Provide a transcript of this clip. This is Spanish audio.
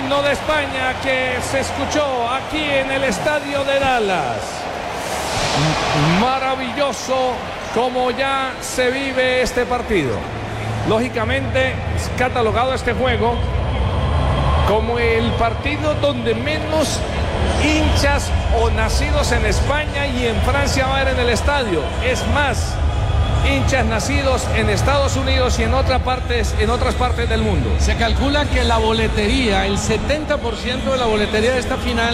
himno de España que se escuchó aquí en el estadio de Dallas. Maravilloso como ya se vive este partido. Lógicamente, es catalogado este juego como el partido donde menos hinchas o nacidos en España y en Francia va a haber en el estadio. Es más, hinchas nacidos en Estados Unidos y en otras partes del mundo. Se calcula que la boletería, el 70% de la boletería de esta final